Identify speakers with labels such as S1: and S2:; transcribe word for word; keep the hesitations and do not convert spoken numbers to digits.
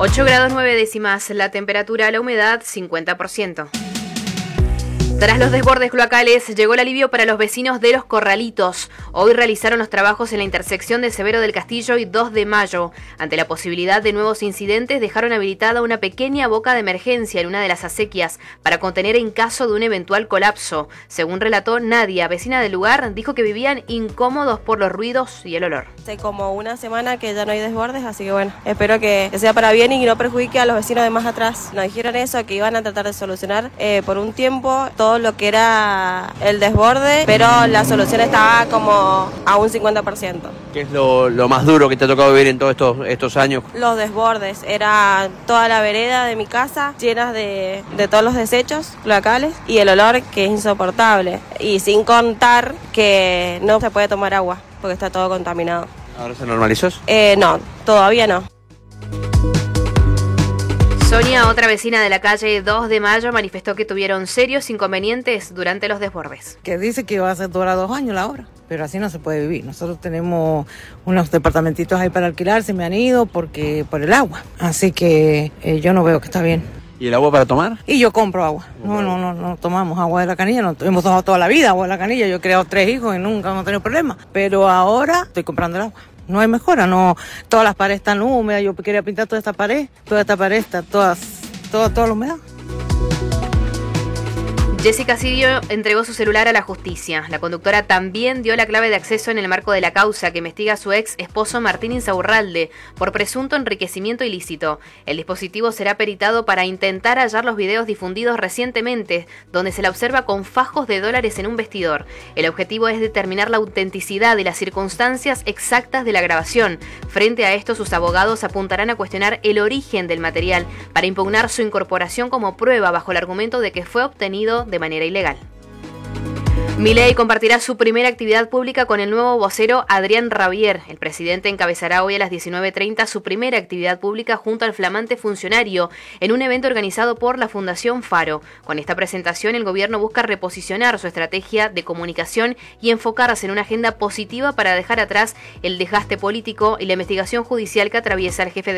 S1: ocho grados nueve décimas, la temperatura, la humedad cincuenta por ciento. Tras los desbordes cloacales, llegó el alivio para los vecinos de Los Corralitos. Hoy realizaron los trabajos en la intersección de Severo del Castillo y dos de Mayo. Ante la posibilidad de nuevos incidentes, dejaron habilitada una pequeña boca de emergencia en una de las acequias para contener en caso de un eventual colapso. Según relató Nadia, vecina del lugar, dijo que vivían incómodos por los ruidos y el olor.
S2: Hace como una semana que ya no hay desbordes, así que bueno, espero que sea para bien y que no perjudique a los vecinos de más atrás. Nos dijeron eso, que iban a tratar de solucionar eh, por un tiempo todo lo que era el desborde, pero la solución estaba como a un cincuenta por ciento.
S3: ¿Qué es lo, lo más duro que te ha tocado vivir en todos estos, estos años?
S2: Los desbordes, era toda la vereda de mi casa llena de, de todos los desechos cloacales y el olor que es insoportable. Y sin contar que no se puede tomar agua porque está todo contaminado.
S3: ¿Ahora se normalizó?
S2: Eh, no, todavía no.
S1: Sonia, otra vecina de la calle dos de Mayo, manifestó que tuvieron serios inconvenientes durante los desbordes.
S4: Que dice que va a ser durar dos años la obra, pero así no se puede vivir. Nosotros tenemos unos departamentitos ahí para alquilar, se me han ido porque por el agua. Así que eh, yo no veo que está bien.
S3: ¿Y el agua para tomar?
S4: Y yo compro agua. No, no, no, no tomamos agua de la canilla. No hemos tomado toda la vida agua de la canilla. Yo he criado tres hijos y nunca hemos tenido problemas. Pero ahora estoy comprando el agua. No hay mejora, no, todas las paredes están húmedas, yo quería pintar toda esta pared, toda esta pared está todas, toda, toda la humedad.
S1: Jessica Sirio entregó su celular a la justicia. La conductora también dio la clave de acceso en el marco de la causa que investiga a su ex esposo Martín Insaurralde por presunto enriquecimiento ilícito. El dispositivo será peritado para intentar hallar los videos difundidos recientemente, donde se la observa con fajos de dólares en un vestidor. El objetivo es determinar la autenticidad y las circunstancias exactas de la grabación. Frente a esto, sus abogados apuntarán a cuestionar el origen del material para impugnar su incorporación como prueba bajo el argumento de que fue obtenido de de manera ilegal. Milei compartirá su primera actividad pública con el nuevo vocero Adrián Rabier. El presidente encabezará hoy a las diecinueve treinta su primera actividad pública junto al flamante funcionario en un evento organizado por la Fundación Faro. Con esta presentación, el gobierno busca reposicionar su estrategia de comunicación y enfocarse en una agenda positiva para dejar atrás el desgaste político y la investigación judicial que atraviesa el jefe de